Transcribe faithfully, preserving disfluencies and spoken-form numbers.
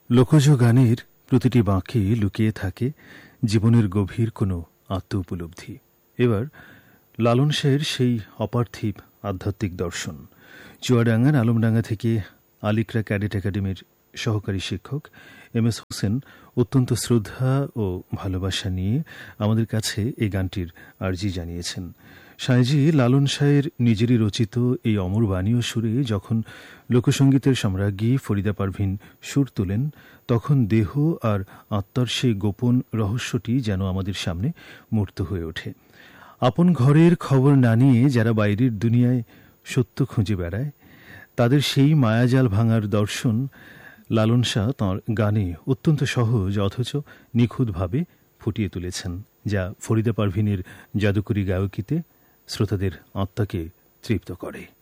লোকজ গানের প্রতিটি বাঁকে লুকিয়ে থাকে জীবনের গভীর কোনো আত্ম উপলব্ধি। এবার লালন শাহের সেই অপার্থিব আধ্যাত্মিক দর্শন। চুয়াডাঙ্গার আলমডাঙ্গা থেকে আলিকরা ক্যাডেট একাডেমির সহকারী শিক্ষক এম এস হোসেন অত্যন্ত শ্রদ্ধা ও ভালোবাসা নিয়ে আমাদের কাছে এই গানটির আর্জি জানিয়েছেন। সাঁইজি লালন শাহের নিজেরই রচিত এই অমর বাণী ও সুরে যখন লোকসঙ্গীতের সম্রাজ্ঞী ফরিদা পারভিন সুর তোলেন, তখন দেহ আর আত্মার সেই গোপন রহস্যটি যেন আমাদের সামনে মূর্ত হয়ে ওঠে। আপন ঘরের খবর না নিয়ে যারা বাইরের দুনিয়ায় সত্য খুঁজে বেড়ায়, তাদের সেই মায়াজাল ভাঙার দর্শন লালন শাহ তাঁর গানে অত্যন্ত সহজ অথচ নিখুঁতভাবে ফুটিয়ে তুলেছেন, যা ফরিদা পারভিনের জাদুকরী গায়কিতে শ্রোতাদের আত্মাকে তৃপ্ত করে।